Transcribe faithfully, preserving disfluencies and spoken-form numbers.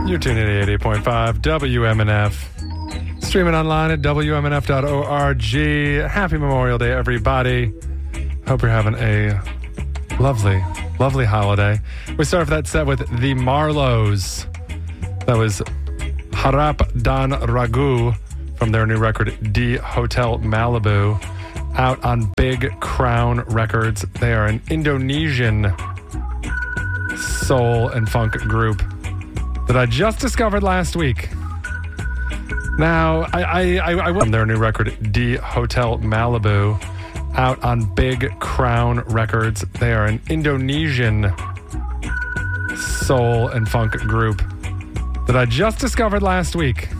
You're tuning in to eighty-eight point five W M N F. Streaming online at W M N F dot org. Happy Memorial Day, everybody. Hope you're having a lovely, lovely holiday. We start off that set with the Marlows. That was Harap Dan Ragu from their new record, D Hotel Malibu, out on Big Crown Records. They are an Indonesian soul and funk group that I just discovered last week. Now, I, I, I, I will. From their new record, D Hotel Malibu, out on Big Crown Records. They are an Indonesian soul and funk group that I just discovered last week.